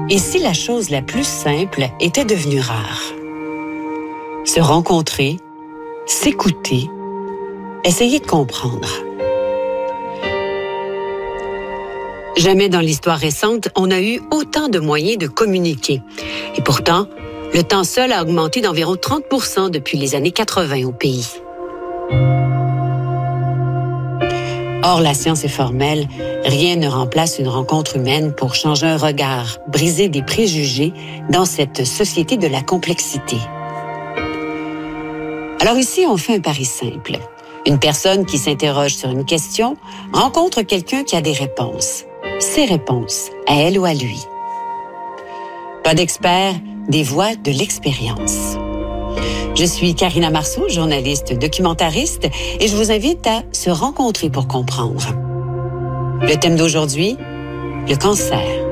Et si la chose la plus simple était devenue rare? Se rencontrer, s'écouter, essayer de comprendre. Jamais dans l'histoire récente, on a eu autant de moyens de communiquer. Et pourtant, le temps seul a augmenté d'environ 30% depuis les années 80 au pays. Or, la science est formelle. Rien ne remplace une rencontre humaine pour changer un regard, briser des préjugés dans cette société de la complexité. Alors ici, on fait un pari simple. Une personne qui s'interroge sur une question rencontre quelqu'un qui a des réponses. Ses réponses, à elle ou à lui. Pas d'expert, des voix de l'expérience. Je suis Karina Marceau, journaliste documentariste, et je vous invite à se rencontrer pour comprendre. Le thème d'aujourd'hui, le cancer.